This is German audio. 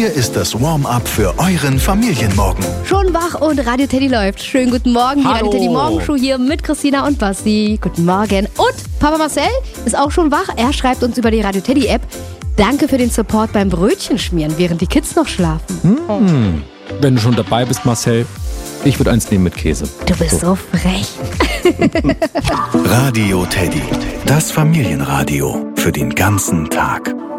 Hier ist das Warm-up für euren Familienmorgen. Schon wach und Radio Teddy läuft. Schönen guten Morgen, die Radio Teddy Morgenshow hier mit Christina und Basti. Guten Morgen. Und Papa Marcel ist auch schon wach. Er schreibt uns über die Radio Teddy App: Danke für den Support beim Brötchenschmieren, während die Kids noch schlafen. Wenn du schon dabei bist, Marcel, ich würde eins nehmen mit Käse. Du bist so frech. Radio Teddy, das Familienradio für den ganzen Tag.